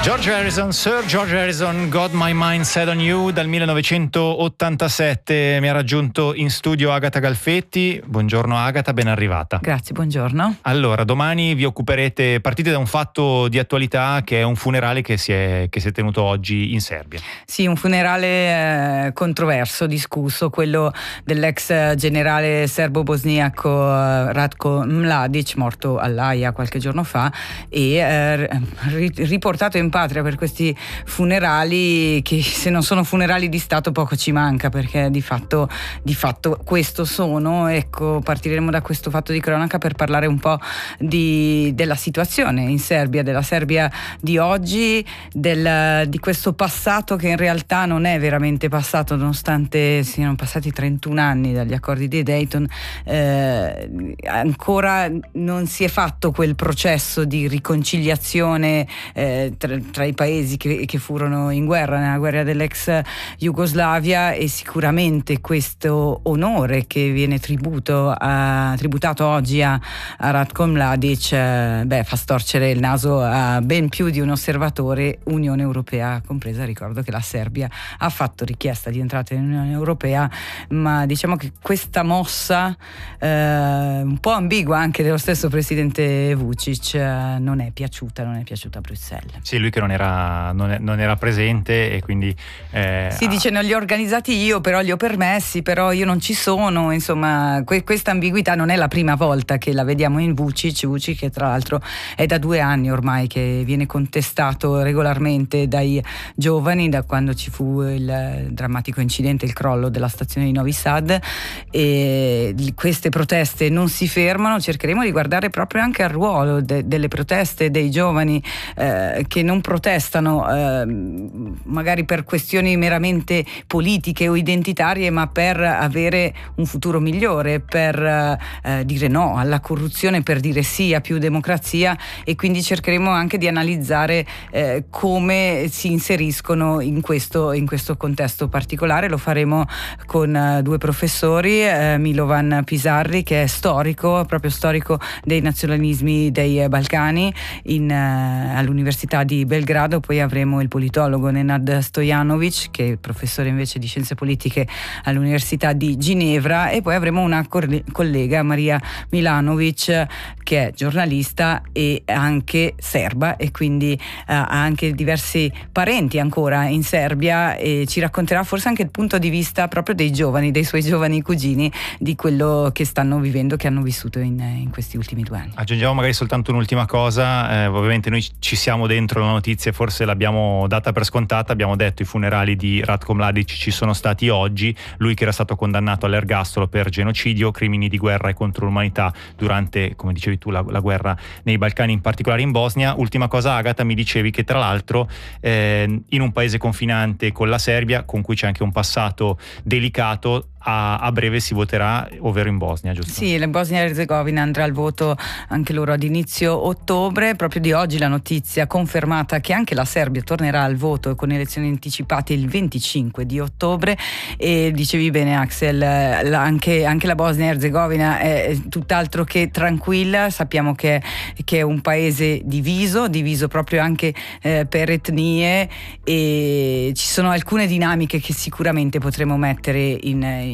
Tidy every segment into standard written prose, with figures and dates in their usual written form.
Sir George Harrison, Got My Mind Set on You, dal 1987. Mi ha raggiunto in studio Agata Galfetti. Buongiorno Agata, ben arrivata. Grazie, buongiorno. Allora, domani vi occuperete, partite da un fatto di attualità che è un funerale che si è tenuto oggi in Serbia. Sì, un funerale controverso, discusso, quello dell'ex generale serbo-bosniaco Ratko Mladic, morto all'Aia qualche giorno fa e riportato in patria per questi funerali che, se non sono funerali di Stato, poco ci manca, perché di fatto questo sono. Ecco, partiremo da questo fatto di cronaca per parlare un po' della situazione in Serbia, della Serbia di oggi, di questo passato che in realtà non è veramente passato, nonostante siano passati 31 anni dagli accordi di Dayton. Ancora non si è fatto quel processo di riconciliazione tra i paesi che furono in guerra, nella guerra dell'ex Jugoslavia, e sicuramente questo onore che viene tributato oggi a Ratko Mladic fa storcere il naso a ben più di un osservatore, Unione Europea compresa. Ricordo che la Serbia ha fatto richiesta di entrata in Unione Europea, ma diciamo che questa mossa un po' ambigua anche dello stesso presidente Vučić non è piaciuta a Bruxelles. Sì, lui che non era presente, e quindi si dice non li ho organizzati io, però li ho permessi, però io non ci sono. Insomma, questa ambiguità non è la prima volta che la vediamo in Vučić, che tra l'altro è da 2 anni ormai che viene contestato regolarmente dai giovani, da quando ci fu il drammatico incidente, il crollo della stazione di Novi Sad, e queste proteste non si fermano. Cercheremo di guardare proprio anche al ruolo delle proteste dei giovani che non protestano magari per questioni meramente politiche o identitarie, ma per avere un futuro migliore, per dire no alla corruzione, per dire sì a più democrazia. E quindi cercheremo anche di analizzare come si inseriscono in questo contesto particolare. Lo faremo con 2 professori, Milovan Pisarri, che è storico dei nazionalismi dei Balcani all'Università di Belgrado. Poi avremo il politologo Nenad Stojanovic, che è professore invece di scienze politiche all'Università di Ginevra, e poi avremo una collega, Maria Milanovic, che è giornalista e anche serba, e quindi ha anche diversi parenti ancora in Serbia, e ci racconterà forse anche il punto di vista proprio dei suoi giovani cugini, di quello che stanno vivendo, che hanno vissuto in questi ultimi 2 anni. Aggiungiamo magari soltanto un'ultima cosa, ovviamente noi ci siamo dentro la notizia, forse l'abbiamo data per scontata. Abbiamo detto i funerali di Ratko Mladic ci sono stati oggi, lui che era stato condannato all'ergastolo per genocidio, crimini di guerra e contro l'umanità durante, come dicevi tu, la guerra nei Balcani, in particolare in Bosnia. Ultima cosa, Agata, mi dicevi che tra l'altro in un paese confinante con la Serbia, con cui c'è anche un passato delicato, a breve si voterà, ovvero in Bosnia, giusto? Sì, la Bosnia e Erzegovina andrà al voto anche loro ad inizio ottobre. Proprio di oggi la notizia confermata che anche la Serbia tornerà al voto con elezioni anticipate il 25 di ottobre. E dicevi bene, Axel, anche la Bosnia e Erzegovina è tutt'altro che tranquilla. Sappiamo che è un paese diviso proprio anche per etnie, e ci sono alcune dinamiche che sicuramente potremo mettere in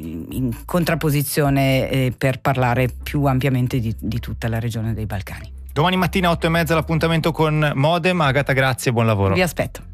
contrapposizione per parlare più ampiamente di tutta la regione dei Balcani. Domani mattina 8:30 l'appuntamento con Modem. Agata, grazie, buon lavoro. Vi aspetto.